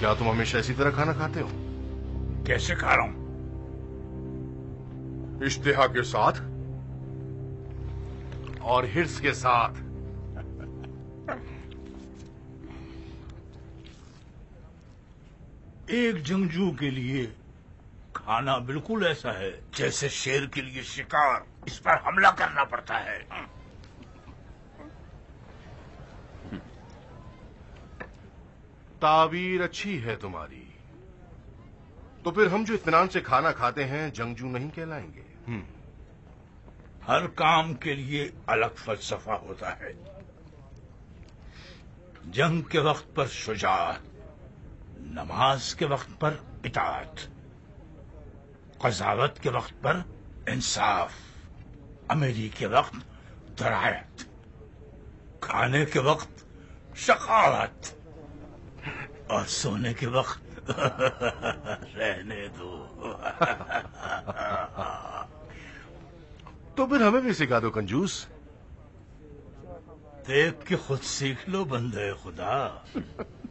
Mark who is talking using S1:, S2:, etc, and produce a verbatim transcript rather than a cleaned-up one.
S1: کیا تم ہمیشہ اسی طرح کھانا کھاتے ہو؟
S2: کیسے کھا رہا ہوں؟
S1: اشتہا کے ساتھ اور ہرس کے ساتھ۔
S2: ایک جنگجو کے لیے کھانا بالکل ایسا ہے جیسے شیر کے لیے شکار، اس پر حملہ کرنا پڑتا ہے۔
S1: تعبیر اچھی ہے تمہاری، تو پھر ہم جو اطمینان سے کھانا کھاتے ہیں جنگجو نہیں کہلائیں گے؟ ہم
S2: ہر کام کے لیے الگ فلسفہ ہوتا ہے۔ جنگ کے وقت پر شجاعت، نماز کے وقت پر اطاعت، قضاوت کے وقت پر انصاف، امیری کے وقت درایت، کھانے کے وقت شقاوت، اور سونے کے وقت رہنے دو۔
S1: تو پھر ہمیں بھی سکھا دو کنجوس۔
S2: دیکھ کے خود سیکھ لو بندے خدا۔